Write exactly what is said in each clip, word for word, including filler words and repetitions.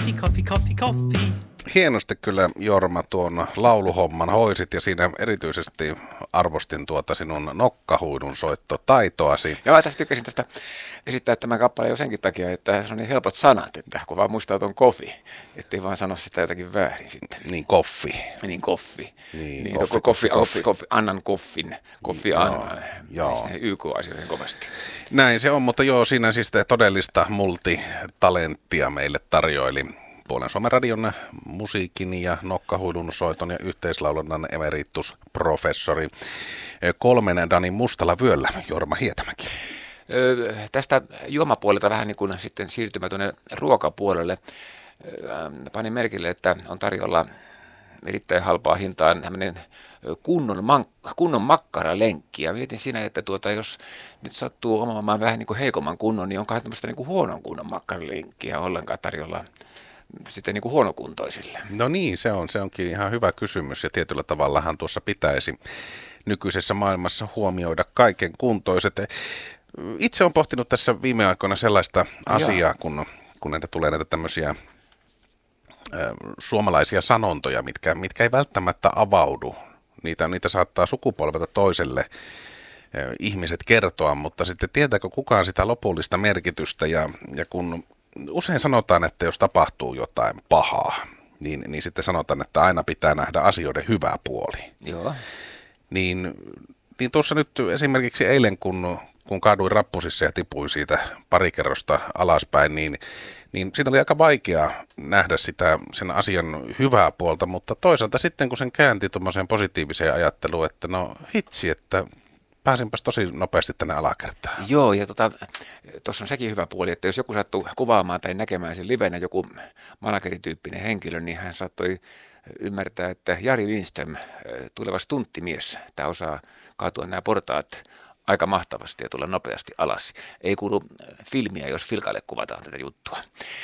Coffee, coffee, coffee, coffee. Hienosti kyllä, Jorma, tuon lauluhomman hoisit ja siinä erityisesti arvostin tuota sinun nokkahuidun soittotaitoasi. Joo, tästä tykkäsin tästä esittää tämän kappaleen jo senkin takia, että se on niin helpot sanat, että kun vaan muistaa tuon kofi, ettei vaan sano sitä jotakin väärin sitten. Niin koffi. Niin koffi. Niin, niin koffi, koffi, koffi, koffi, koffi, annan koffin, koffi Joo, annan. joo. Y K-asioihin kovasti. Näin se on, mutta joo, siinä siis todellista multitalenttia meille tarjoili Puolen Suomen radion musiikin ja nokkahuidun soiton ja yhteislaulunnan emeritusprofessori kolmen Danin mustalla vyöllä, Jorma Hietämäki. Öö, tästä juomapuolelta vähän niin kuin sitten siirtymä tuonne ruokapuolelle. Öö, panin merkille, että on tarjolla erittäin halpaa hintaan tämmöinen kunnon, man, kunnon makkaralenkki. Ja mietin siinä, että tuota, jos nyt sattuu omaamaan vähän niin kuin heikomman kunnon, niin onkohan tämmöistä niin kuin huonon kunnon makkaralenkkiä ollenkaan tarjolla sitten niin kuin huonokuntoisille? No niin, se on, se onkin ihan hyvä kysymys ja tietyllä tavallahan tuossa pitäisi nykyisessä maailmassa huomioida kaiken kuntoiset. Itse olen pohtinut tässä viime aikoina sellaista asiaa, kun, kun näitä tulee näitä tämmöisiä ä, suomalaisia sanontoja, mitkä, mitkä ei välttämättä avaudu. Niitä, niitä saattaa sukupolvelta toiselle ä, ihmiset kertoa, mutta sitten tietääkö kukaan sitä lopullista merkitystä ja, ja kun usein sanotaan, että jos tapahtuu jotain pahaa, niin, niin sitten sanotaan, että aina pitää nähdä asioiden hyvä puoli. Joo. Niin, niin tuossa nyt esimerkiksi eilen, kun, kun kaaduin rappusissa ja tipuin siitä pari kerrosta alaspäin, niin, niin siitä oli aika vaikea nähdä sitä, sen asian hyvää puolta, mutta toisaalta sitten kun sen käänti tuommoiseen positiiviseen ajatteluun, että no hitsi, että pääsinpäs tosi nopeasti tänne alakertaan. Joo, ja tuossa tota, on sekin hyvä puoli, että jos joku sattuu kuvaamaan tai näkemään sen livenä joku managerityyppinen henkilö, niin hän saattoi ymmärtää, että Jari Lindström, tuleva stunttimies, tämä osaa kaatua nämä portaat aika mahtavasti ja tulla nopeasti alas. Ei kuulu filmiä, jos filkalle kuvataan tätä juttua.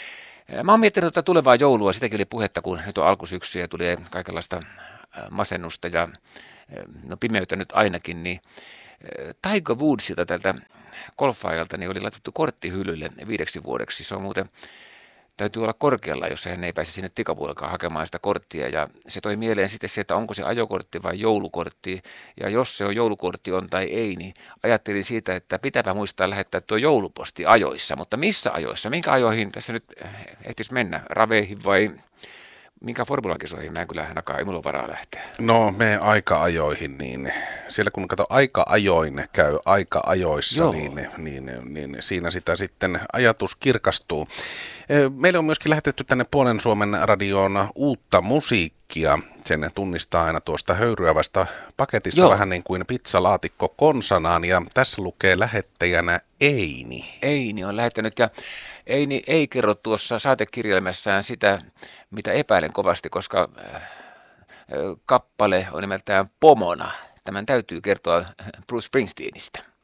Mä oon miettinyt tätä tulevaa joulua, sitäkin oli puhetta, kun nyt on alkusyksy ja tuli kaikenlaista masennusta ja no pimeyttä nyt ainakin, niin Tiger Woodsilta tältä golfaajalta niin oli laitettu korttihyllylle viideksi vuodeksi. Se on muuten, täytyy olla korkealla, jos hän ei pääse sinne tikapuolelkaan hakemaan sitä korttia. Ja se toi mieleen sitten se, että onko se ajokortti vai joulukortti. Ja jos se on joulukortti on tai ei, niin ajattelin siitä, että pitääpä muistaa lähettää tuo jouluposti ajoissa. Mutta missä ajoissa? Minkä ajoihin tässä nyt ehtisi mennä? Raveihin vai minkä formulakisoihin? Mä en kyllä ainakaan, ei mulla ole varaa lähteä. No me aika-ajoihin, niin siellä kun kato aika-ajoin käy aika-ajoissa, niin, niin, niin siinä sitä sitten ajatus kirkastuu. Meille on myöskin lähetetty tänne Puolen Suomen radioon uutta musiikkia. Sen tunnistaa aina tuosta höyryävästä paketista. Joo. Vähän niin kuin pizzalaatikko konsanaan, ja tässä lukee lähettäjänä Eini. Eini on lähettänyt, ja Eini ei kerro tuossa saatekirjelmässään sitä, mitä epäilen kovasti, koska kappale on nimeltään Pomona. Tämän täytyy kertoa Bruce Springsteenistä.